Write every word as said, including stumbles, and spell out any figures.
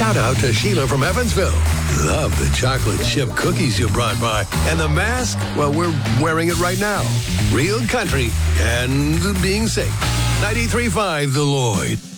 Shout out to Sheila from Evansville. Love the chocolate chip cookies you brought by. And the mask, well, we're wearing it right now. Real country and being safe. ninety-three point five The Lloyd.